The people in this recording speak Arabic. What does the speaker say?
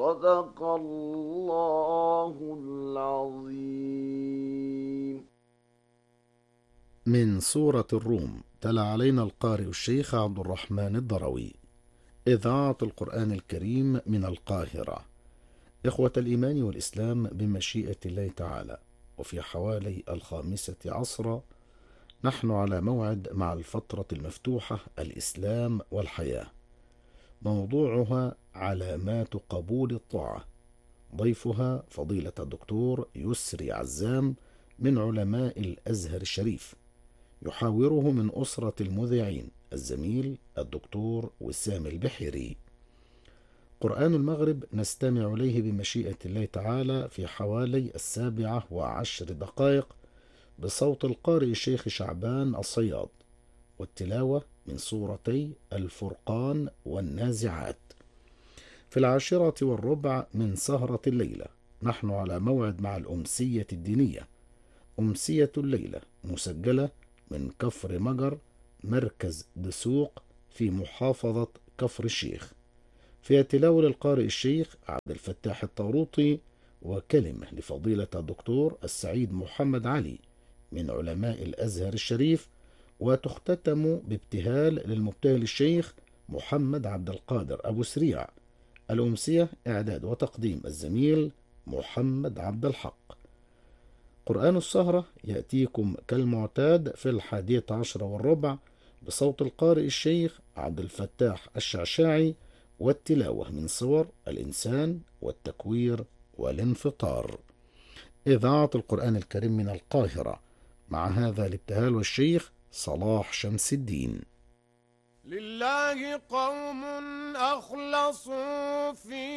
صدق الله العظيم. من سورة الروم، تلا علينا القارئ الشيخ عبد الرحمن الضروي. إذاعة القرآن الكريم من القاهرة. إخوة الإيمان والإسلام، بمشيئة الله تعالى وفي حوالي 5 عصرا نحن على موعد مع الفترة المفتوحة الإسلام والحياة، موضوعها علامات قبول الطاعة. ضيفها فضيلة الدكتور يسري عزام من علماء الأزهر الشريف، يحاوره من أسرة المذيعين الزميل الدكتور وسام البحيري. قرآن المغرب نستمع إليه بمشيئة الله تعالى في حوالي 7:10 بصوت القارئ الشيخ شعبان الصياد، والتلاوة من سورتي الفرقان والنازعات. في 10:15 من سهرة الليلة نحن على موعد مع الأمسية الدينية، أمسية الليلة مسجلة من كفر مجر، مركز دسوق في محافظة كفر الشيخ، فيها تلاوة للقارئ الشيخ عبد الفتاح الطاروطي، وكلمة لفضيلة الدكتور السعيد محمد علي من علماء الأزهر الشريف، وتختتم بابتهال للمبتهل الشيخ محمد عبد القادر أبو سريع. الأمسية إعداد وتقديم الزميل محمد عبد الحق. قرآن السهرة يأتيكم كالمعتاد في 11:15 بصوت القارئ الشيخ عبد الفتاح الشعشاعي، والتلاوة من صور الإنسان والتكوير والانفطار. إذاعة القرآن الكريم من القاهرة، مع هذا الابتهال والشيخ صلاح شمس الدين. لله قوم أخلصوا في